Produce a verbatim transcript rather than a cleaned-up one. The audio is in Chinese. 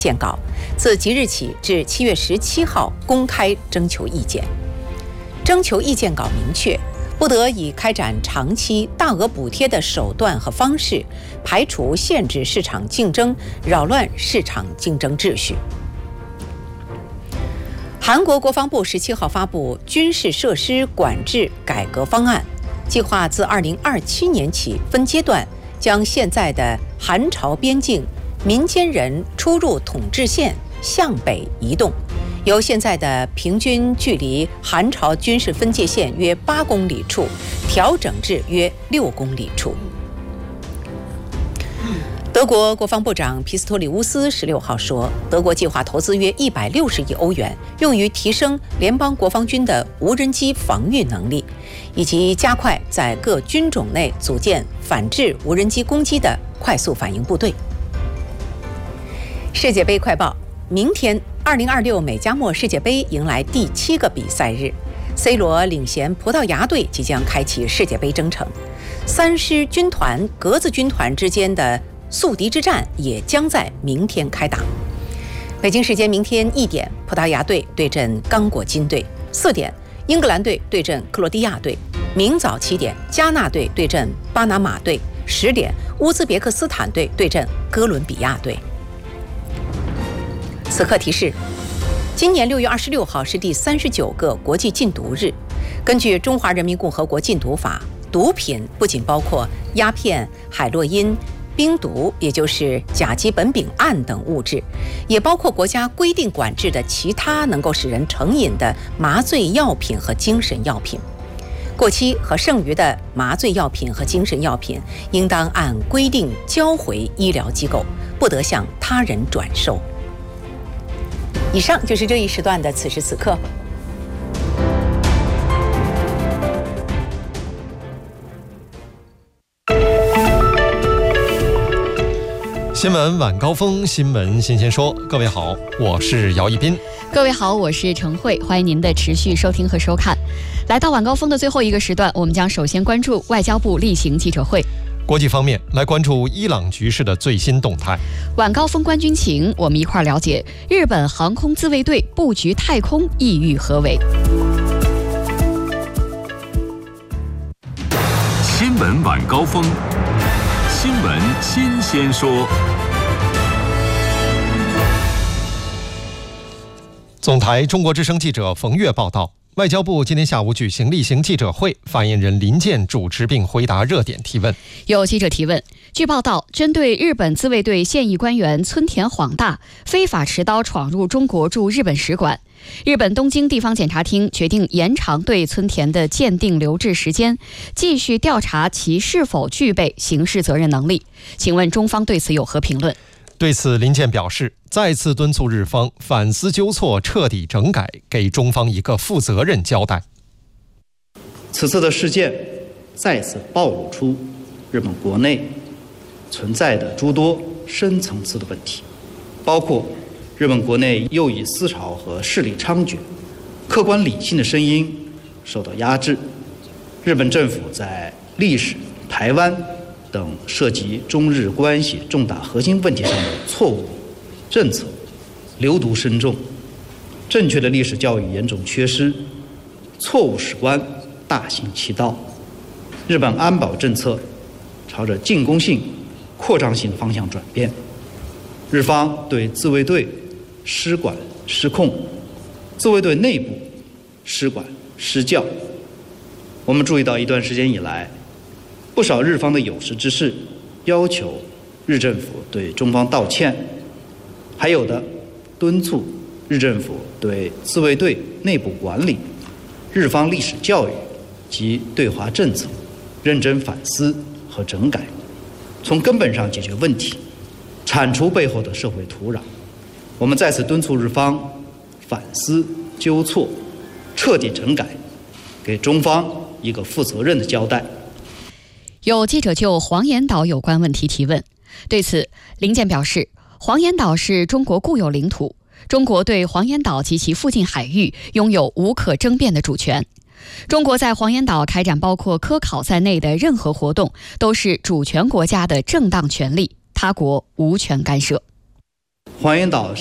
见稿，自即日起至七月十七号公开征求意见。征求意见稿明确，不得以开展长期大额补贴的手段和方式，排除限制市场竞争，扰乱市场竞争秩序。韩国国防部十七号发布军事设施管制改革方案，计划自二零二七年起分阶段将现在的韩朝边境民间人出入统治线向北移动，由现在的平均距离韩朝军事分界线约八公里处调整至约六公里处。德国国防部长皮斯托里乌斯十六号说，德国计划投资约一百六十亿欧元，用于提升联邦国防军的无人机防御能力，以及加快在各军种内组建反制无人机攻击的快速反应部队。世界杯快报：明天，二零二六美加墨世界杯迎来第七个比赛日 ，C 罗领衔葡萄牙队即将开启世界杯征程。三狮军团、格子军团之间的宿敌之战也将在明天开打。北京时间明天一点，葡萄牙队对阵刚果金队；四点，英格兰队对阵克罗地亚队；明早七点，加纳队对阵巴拿马队；十点，乌兹别克斯坦队对阵哥伦比亚队。此刻提示：今年六月二十六号是第三十九个国际禁毒日。根据《中华人民共和国禁毒法》，毒品不仅包括鸦片、海洛因、冰毒，也就是甲基苯丙胺等物质，也包括国家规定管制的其他能够使人成瘾的麻醉药品和精神药品。过期和剩余的麻醉药品和精神药品，应当按规定交回医疗机构，不得向他人转售。以上就是这一时段的此时此刻。 新闻晚高峰，新闻新鲜说。各位好，我是姚一斌。 各位好，我是程慧，欢迎您的持续收听和收看。来到晚高峰的最后一个时段，我们将首先关注外交部例行记者会。 国际方面，来关注伊朗局势的最新动态。 晚高峰观军情，我们一块了解日本航空自卫队布局太空意欲何为。 新闻晚高峰，新闻新鲜说。 总台中国之声记者冯月报道，外交部今天下午举行例行记者会，发言人林健主持并回答热点提问。 有记者提问，据报道，针对日本自卫队现役官员村田晃大非法持刀闯入中国驻日本使馆，日本东京地方检察厅决定延长对村田的鉴定留置时间，继续调查其是否具备刑事责任能力。请问中方对此有何评论？ 对此，林健表示，再次敦促日方反思纠错，彻底整改，给中方一个负责任交代。 此次的事件再次暴露出日本国内存在的诸多深层次的问题，包括日本国内右翼思潮和势力猖獗，客观理性的声音受到压制，日本政府在历史、台湾等涉及中日关系重大核心问题上的错误政策流毒深重，正确的历史教育严重缺失，错误史观大行其道。日本安保政策朝着进攻性、扩张性的方向转变，日方对自卫队失管失控，自卫队内部失管失教。我们注意到一段时间以来，不少日方的有识之士要求日政府对中方道歉，还有的敦促日政府对自卫队内部管理、日方历史教育及对华政策认真反思和整改，从根本上解决问题，铲除背后的社会土壤。我们再次敦促日方反思纠错，彻底整改，给中方一个负责任的交代。 有记者就黄岩岛有关问题提问，对此，林健表示，黄岩岛是中国固有领土，中国对黄岩岛及其附近海域拥有无可争辩的主权。中国在黄岩岛开展包括科考在内的任何活动，都是主权国家的正当权利，他国无权干涉。 黄岩岛